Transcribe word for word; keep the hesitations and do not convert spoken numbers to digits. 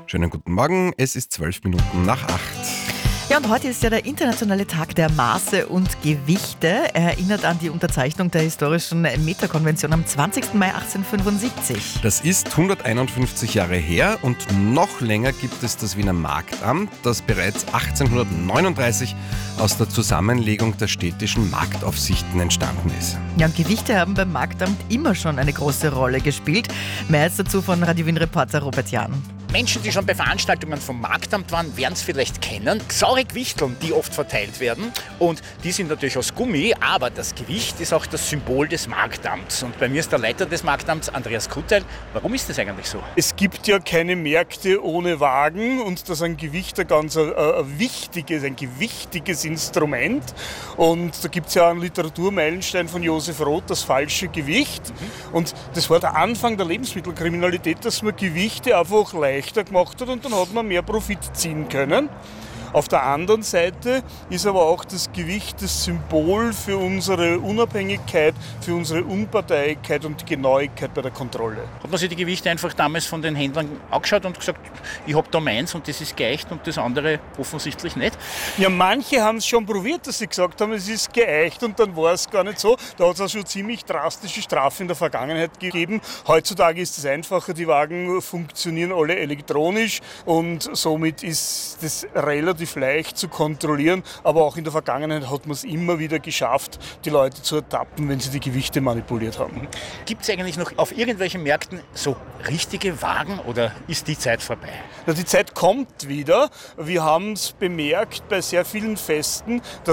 Schönen guten Morgen, es ist zwölf Minuten nach acht. Ja, und heute ist ja der internationale Tag der Maße und Gewichte. Er erinnert an die Unterzeichnung der historischen Meterkonvention am zwanzigsten Mai achtzehnhundertfünfundsiebzig. Das ist hunderteinundfünfzig Jahre her und noch länger gibt es das Wiener Marktamt, das bereits achtzehnhundertneununddreißig aus der Zusammenlegung der städtischen Marktaufsichten entstanden ist. Ja, und Gewichte haben beim Marktamt immer schon eine große Rolle gespielt. Mehr jetzt dazu von Radio Wien-Reporter Robert Jahn. Menschen, die schon bei Veranstaltungen vom Marktamt waren, werden es vielleicht kennen. Saure Gewichteln, die oft verteilt werden. Und die sind natürlich aus Gummi, aber das Gewicht ist auch das Symbol des Marktamts. Und bei mir ist der Leiter des Marktamts, Andreas Kutteil. Warum ist das eigentlich so? Es gibt ja keine Märkte ohne Wagen und das ist ein Gewicht ein ganz ein, ein wichtiges, ein gewichtiges Instrument. Und da gibt es ja einen Literaturmeilenstein von Josef Roth, das falsche Gewicht. Mhm. Und das war der Anfang der Lebensmittelkriminalität, dass man Gewichte einfach leicht gemacht hat und dann hat man mehr Profit ziehen können. Auf der anderen Seite ist aber auch das Gewicht das Symbol für unsere Unabhängigkeit, für unsere Unparteilichkeit und Genauigkeit bei der Kontrolle. Hat man sich die Gewichte einfach damals von den Händlern angeschaut und gesagt, ich habe da meins und das ist geeicht und das andere offensichtlich nicht? Ja, manche haben es schon probiert, dass sie gesagt haben, es ist geeicht und dann war es gar nicht so. Da hat es auch schon ziemlich drastische Strafen in der Vergangenheit gegeben. Heutzutage ist es einfacher, die Wagen funktionieren alle elektronisch und somit ist das relativ leicht zu kontrollieren, aber auch in der Vergangenheit hat man es immer wieder geschafft, die Leute zu ertappen, wenn sie die Gewichte manipuliert haben. Gibt es eigentlich noch auf irgendwelchen Märkten so richtige Wagen oder ist die Zeit vorbei? Ja, die Zeit kommt wieder. Wir haben es bemerkt bei sehr vielen Festen, dass